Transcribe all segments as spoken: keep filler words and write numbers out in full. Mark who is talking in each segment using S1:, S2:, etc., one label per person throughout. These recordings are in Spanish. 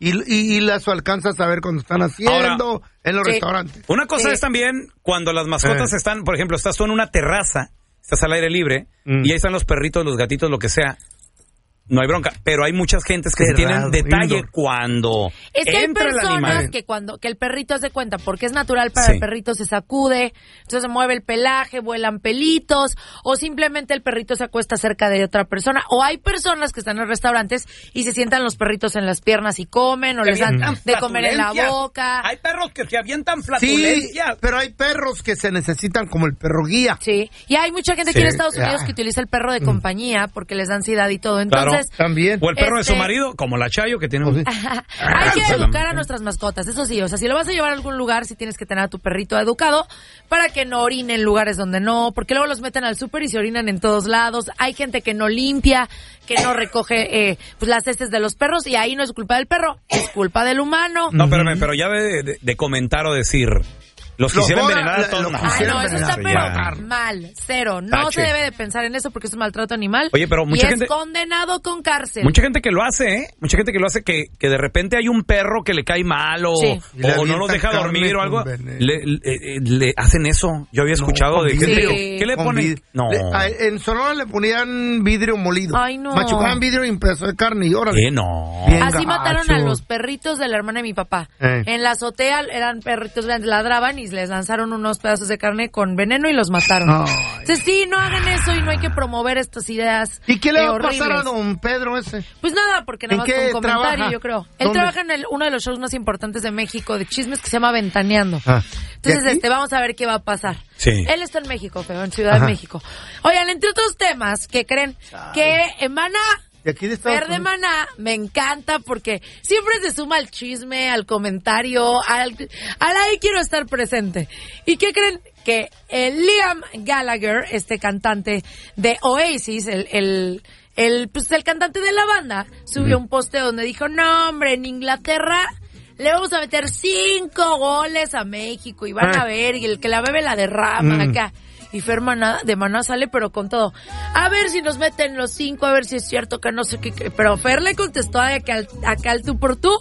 S1: y, y, y las alcanzas a ver cuando están haciendo Ahora, en los sí. restaurantes.
S2: Una cosa sí. es también cuando las mascotas eh. están, por ejemplo, estás tú en una terraza, estás al aire libre, mm. y ahí están los perritos, los gatitos, lo que sea. No hay bronca, pero hay muchas gentes que se tienen detalle lindo. cuando
S3: es que
S2: entra
S3: hay personas
S2: el animal.
S3: que cuando que el perrito hace cuenta, porque es natural para sí. el perrito, se sacude, entonces se mueve el pelaje, vuelan pelitos, o simplemente el perrito se acuesta cerca de otra persona, o hay personas que están en restaurantes y se sientan los perritos en las piernas y comen, o que les dan de comer en la boca.
S2: Hay perros que se avientan flatulencias.
S1: Sí, pero hay perros que se necesitan como el perro guía.
S3: Sí, y hay mucha gente sí. aquí en Estados Unidos ah. que utiliza el perro de compañía porque les da ansiedad y todo, entonces
S2: claro.
S1: También.
S2: O el perro
S3: este...
S2: de su marido, como la Chayo que tiene un...
S3: Hay que educar a nuestras mascotas, eso sí, o sea, si lo vas a llevar a algún lugar, sí tienes que tener a tu perrito educado para que no orine en lugares donde no, porque luego los meten al súper y se orinan en todos lados. Hay gente que no limpia, que no recoge eh, pues las heces de los perros, y ahí no es culpa del perro, es culpa del humano.
S2: No, pero, pero ya de, de, de comentar o decir... Los quisieran envenenar a todos.
S3: Ah, no, eso está pero mal, cero. No Tache. se debe de pensar en eso porque es un maltrato animal.
S2: Oye, pero mucha
S3: y
S2: gente...
S3: es condenado con cárcel.
S2: Mucha gente que lo hace, ¿eh? Mucha gente que lo hace, que, que de repente hay un perro que le cae mal o, sí. o, o no los deja dormir o algo. Le, le, le hacen eso. Yo había escuchado no, de gente. Sí. ¿Qué le ponen? No.
S1: Le, a, en Sonora le ponían vidrio molido.
S3: Ay, no.
S1: Machucaban vidrio y un pedazo de carne y órale.
S2: Eh, no.
S1: Bien
S3: Así
S1: gacho.
S3: Mataron a los perritos de la hermana de mi papá. Eh. En la azotea eran perritos grandes, ladraban y les lanzaron unos pedazos de carne con veneno y los mataron. Ay. Entonces sí, no hagan eso y no hay que promover estas ideas.
S1: ¿Y qué le va a
S3: horribles.
S1: pasar a don Pedro ese?
S3: Pues nada, porque nada más con un comentario,
S1: trabaja?
S3: yo creo. Él ¿Dónde? trabaja en el, uno de los shows más importantes de México de chismes que se llama Ventaneando. Ah. Entonces, este, vamos a ver qué va a pasar.
S2: Sí.
S3: Él está en México, feo, en Ciudad Ajá. de México. Oigan, entre otros temas, ¿qué creen? Ay. Que en Maná
S1: ¿Y aquí de
S3: Fer de Maná me encanta porque siempre se suma al chisme, al comentario, al, al ahí quiero estar presente. ¿Y qué creen? Que el Liam Gallagher, este cantante de Oasis, el, el, el, pues el cantante de la banda, subió mm. un poste donde dijo, no hombre, en Inglaterra le vamos a meter cinco goles a México y van ah. a ver, y el que la bebe la derrama mm. acá. Y Fer Maná, de Maná sale, pero con todo. A ver si nos meten los cinco, a ver si es cierto que no sé qué. qué. Pero Fer le contestó acá al, acá al tú por tú.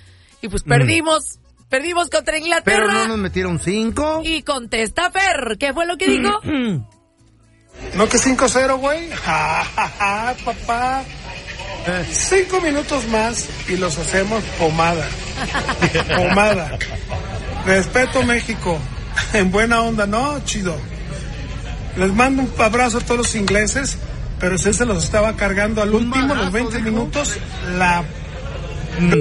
S3: Y pues perdimos. Mm. Perdimos contra Inglaterra.
S1: Pero no nos metieron cinco.
S3: Y contesta Fer. ¿Qué fue lo que dijo?
S4: ¿No que cinco cero, güey? Ja, ja, ja, papá. Eh, cinco minutos más y los hacemos pomada. Pomada. Respeto, México. En buena onda, ¿no? Chido. Les mando un abrazo a todos los ingleses, pero si él se los estaba cargando al último, barazo, los veinte dijo. minutos, la... Mm.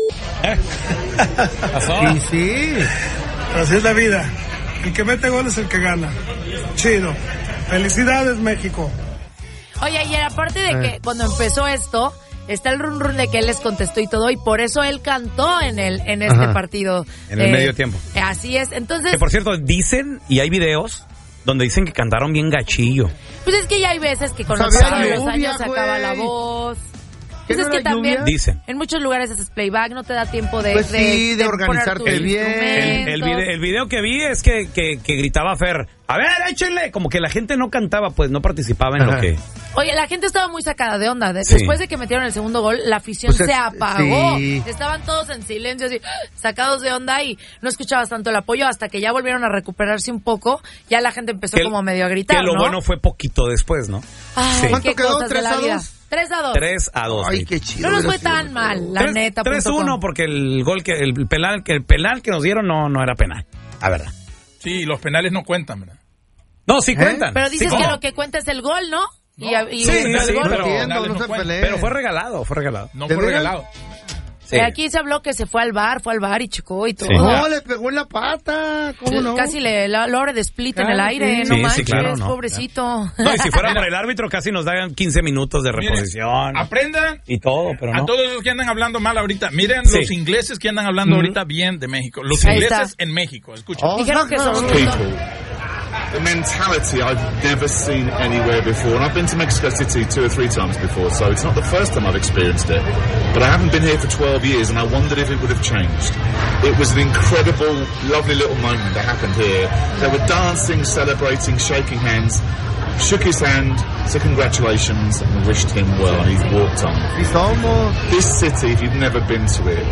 S1: Sí, sí.
S4: Así es la vida. El que mete gol es el que gana. Chido. Felicidades, México.
S3: Oye, y aparte de que cuando empezó esto, está el run run de que él les contestó y todo, y por eso él cantó en el en este Ajá. partido.
S2: En el eh, medio tiempo.
S3: Así es, entonces...
S2: Que por cierto, dicen, y hay videos... donde dicen que cantaron bien gachillo.
S3: Pues es que ya hay veces que con los pasos de los años se acaba la voz. Pues es que también
S2: dicen.
S3: En muchos lugares haces playback, no te da tiempo de...
S1: Pues
S3: de,
S1: sí, de,
S3: de
S1: organizarte bien.
S2: El, el, video, el video que vi es que, que, que gritaba Fer, a ver, échenle. Como que la gente no cantaba, pues no participaba en Ajá. lo que...
S3: Oye, la gente estaba muy sacada de onda. De, sí. Después de que metieron el segundo gol, la afición pues es, se apagó. Sí. Estaban todos en silencio, así, sacados de onda, y no escuchabas tanto el apoyo hasta que ya volvieron a recuperarse un poco. Ya la gente empezó que como el, medio a gritar,
S2: que lo
S3: ¿no?
S2: bueno fue poquito después, ¿no?
S3: Ay,
S2: sí.
S1: ¿Cuánto quedó?
S3: ¿tres a dos? tres a dos.
S2: tres a dos.
S1: Ay, qué chido.
S3: No nos fue tan mal, la neta.
S2: tres uno porque el gol que el penal que el penal que nos dieron no no era penal, la verdad.
S5: Sí, los penales no cuentan, ¿verdad?
S2: No, sí
S1: ¿Eh?
S2: cuentan.
S3: Pero dices
S2: sí,
S3: que lo que cuenta es el gol, ¿no?
S2: no.
S3: Y, y
S2: sí,
S3: el
S2: sí,
S3: gol.
S2: pero,
S1: entiendo, no
S5: no
S1: se
S2: pero fue regalado, fue regalado.
S5: No fue regalado.
S3: Sí. Aquí se habló que se fue al bar, fue al bar y chocó y todo.
S1: Sí. No, le pegó en la pata, ¿cómo no?
S3: Casi le la, la hora de split claro, en el aire,
S2: sí.
S3: no
S2: sí,
S3: manches,
S2: sí, claro, no,
S3: pobrecito.
S2: No, y si fuera por el árbitro casi nos dan quince minutos de reposición.
S5: Miren, aprendan
S2: y todo, pero no.
S5: A todos los que andan hablando mal ahorita, miren sí. los ingleses que andan hablando mm. ahorita bien de México. Los Ahí ingleses está. En México, escuchen.
S3: Oh, Dijeron que son
S6: The mentality I've never seen anywhere before, and I've been to Mexico City two or three times before, so it's not the first time I've experienced it, but I haven't been here for twelve years, and I wondered if it would have changed. It was an incredible, lovely little moment that happened here. They were dancing, celebrating, shaking hands, shook his hand, said congratulations, and wished him well, and he walked on. This city, if you've never been to it,